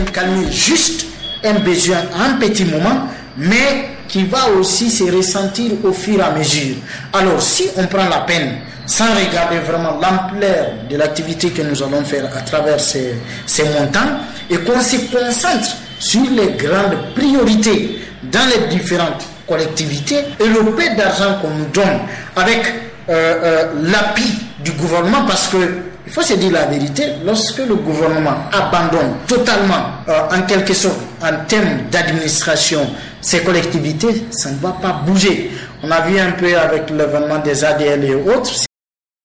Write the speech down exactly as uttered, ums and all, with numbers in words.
calmer juste un besoin à un petit moment, mais qui va aussi se ressentir au fur et à mesure. Alors, si on prend la peine, sans regarder vraiment l'ampleur de l'activité que nous allons faire à travers ces, ces montants, et qu'on se concentre sur les grandes priorités dans les différentes collectivités, et le peu d'argent qu'on nous donne avec euh, euh, l'appui du gouvernement, parce que il faut se dire la vérité, lorsque le gouvernement abandonne totalement, euh, en quelque sorte, en termes d'administration, ces collectivités, ça ne va pas bouger. On a vu un peu avec l'événement des A D L et autres.